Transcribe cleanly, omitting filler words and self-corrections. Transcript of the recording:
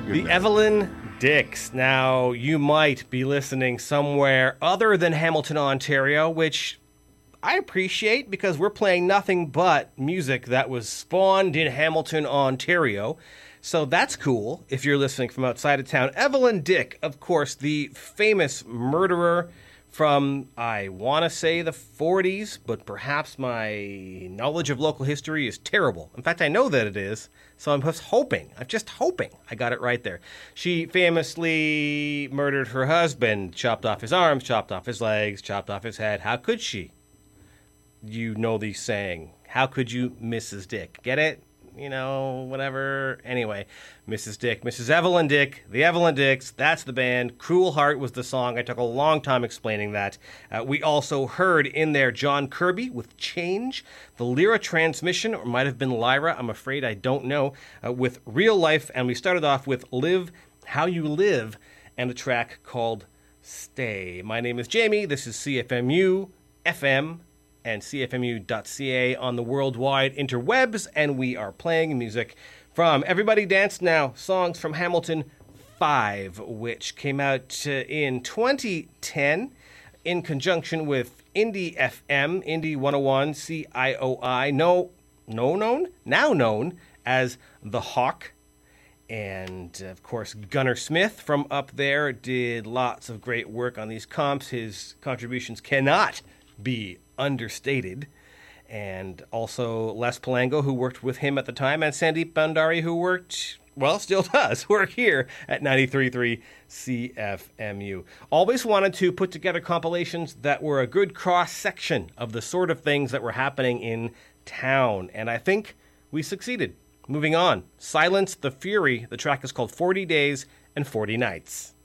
good The man. Evelyn Dicks. Now, you might be listening somewhere other than Hamilton, Ontario, which I appreciate because we're playing nothing but music that was spawned in Hamilton, Ontario. So that's cool if you're listening from outside of town. Evelyn Dick, of course, the famous murderer from, I want to say the 40s, but perhaps my knowledge of local history is terrible. In fact, I know that it is, so I'm just hoping I got it right there. She famously murdered her husband, chopped off his arms, chopped off his legs, chopped off his head. How could she? You know the saying, how could you, Mrs. Dick? Get it? You know, whatever. Anyway, Mrs. Dick, Mrs. Evelyn Dick, the Evelyn Dicks, that's the band. Cruel Heart was the song. I took a long time explaining that. We also heard in there John Kirby with Change, the Lyra Transmission, or might have been Lyra, I'm afraid I don't know, with Real Life, and we started off with Live How You Live, and a track called Stay. My name is Jamie, this is CFMU FM, and cfmu.ca on the worldwide interwebs, and we are playing music from Everybody Dance Now, songs from Hamilton 5, which came out in 2010 in conjunction with Indie FM, Indie 101, CIOI, now known as The Hawk. And, of course, Gunnar Smith from up there did lots of great work on these comps. His contributions cannot be understated. And also Les Palango, who worked with him at the time, and Sandeep Bandari, who worked, well, still does work here at 93.3 CFMU. Always wanted to put together compilations that were a good cross-section of the sort of things that were happening in town, and I think we succeeded. Moving on, Silence the Fury. The track is called 40 Days and 40 Nights.